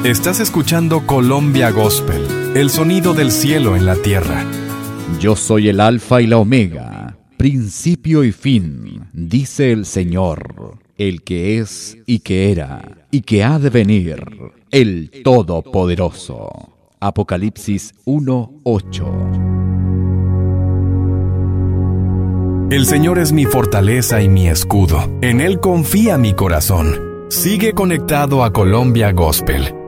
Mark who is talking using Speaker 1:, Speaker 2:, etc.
Speaker 1: Estás escuchando Colombia Gospel, el sonido del cielo en la tierra.
Speaker 2: Yo soy el Alfa y la Omega, principio y fin, dice el Señor, el que es y que era y que ha de venir, el Todopoderoso. Apocalipsis 1:8.
Speaker 1: El Señor es mi fortaleza y mi escudo. En Él confía mi corazón. Sigue conectado a Colombia Gospel.